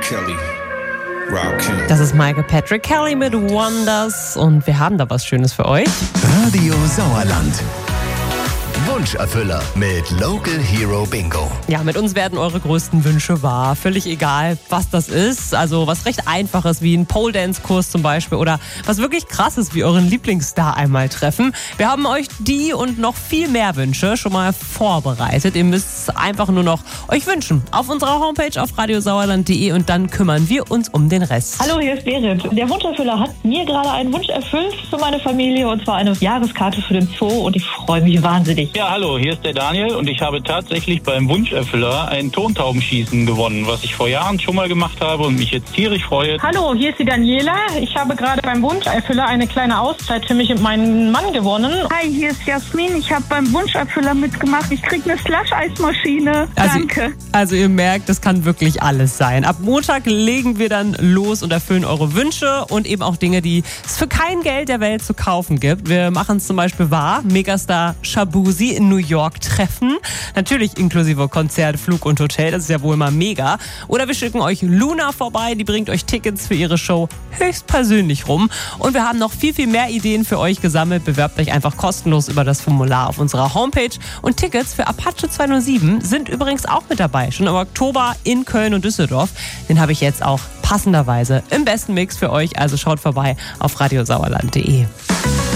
Kelly. Rockin'. Das ist Michael Patrick Kelly mit Wonders und wir haben da was Schönes für euch. Radio Sauerland. Wunscherfüller mit Local Hero Bingo. Ja, mit uns werden eure größten Wünsche wahr. Völlig egal, was das ist. Also was recht Einfaches wie ein Pole-Dance-Kurs zum Beispiel oder was wirklich Krasses wie euren Lieblingsstar einmal treffen. Wir haben euch die und noch viel mehr Wünsche schon mal vorbereitet. Ihr müsst einfach nur noch euch wünschen auf unserer Homepage auf radiosauerland.de und dann kümmern wir uns um den Rest. Hallo, hier ist Berit. Der Wunscherfüller hat mir gerade einen Wunsch erfüllt für meine Familie und zwar eine Jahreskarte für den Zoo und ich freue mich wahnsinnig. Ja, hallo, hier ist der Daniel und ich habe tatsächlich beim Wunscherfüller ein Tontaubenschießen gewonnen, was ich vor Jahren schon mal gemacht habe und mich jetzt tierisch freue. Hallo, hier ist die Daniela. Ich habe gerade beim Wunscherfüller eine kleine Auszeit für mich und meinen Mann gewonnen. Hi, hier ist Jasmin. Ich habe beim Wunscherfüller mitgemacht. Ich kriege eine Slush-Eismaschine. Danke. Also ihr merkt, das kann wirklich alles sein. Ab Montag legen wir dann los und erfüllen eure Wünsche und eben auch Dinge, die es für kein Geld der Welt zu kaufen gibt. Wir machen es zum Beispiel wahr. Megastar Shaboozey in New York treffen. Natürlich inklusive Konzert, Flug und Hotel. Das ist ja wohl mal mega. Oder wir schicken euch Luna vorbei. Die bringt euch Tickets für ihre Show höchstpersönlich rum. Und wir haben noch viel, viel mehr Ideen für euch gesammelt. Bewerbt euch einfach kostenlos über das Formular auf unserer Homepage. Und Tickets für Apache 207 sind übrigens auch mit dabei. Schon im Oktober in Köln und Düsseldorf. Den habe ich jetzt auch passenderweise im besten Mix für euch. Also schaut vorbei auf radiosauerland.de.